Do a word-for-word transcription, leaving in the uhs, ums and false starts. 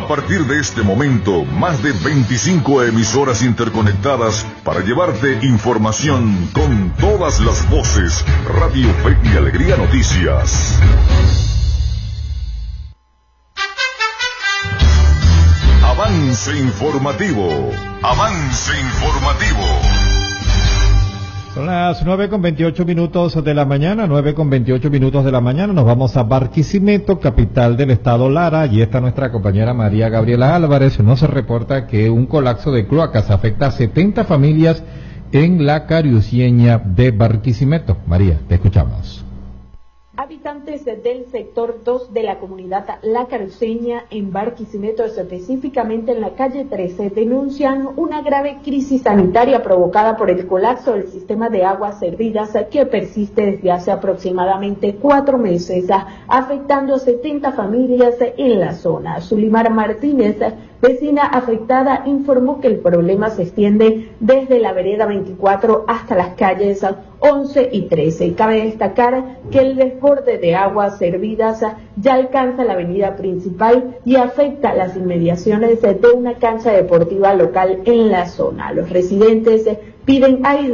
A partir de este momento, más de veinticinco emisoras interconectadas para llevarte información con todas las voces. Radio Fe y Alegría Noticias. Avance informativo. Avance informativo. Son las nueve con veintiocho minutos de la mañana, nueve con veintiocho minutos de la mañana. Nos vamos a Barquisimeto, capital del estado Lara. Allí está nuestra compañera María Gabriela Álvarez. Nos reporta que un colapso de cloacas afecta a setenta familias en la Cariucieña de Barquisimeto. María, te escuchamos. Habitantes del sector dos de la comunidad La Cariucieña en Barquisimeto, específicamente en la calle trece, denuncian una grave crisis sanitaria provocada por el colapso del sistema de aguas servidas que persiste desde hace aproximadamente cuatro meses, afectando a setenta familias en la zona. Zulimar Martínez, vecina afectada, informó que el problema se extiende desde la vereda veinticuatro hasta las calles once y trece. Cabe destacar que el desborde de aguas servidas ya alcanza la avenida principal y afecta las inmediaciones de una cancha deportiva local en la zona. Los residentes piden ayuda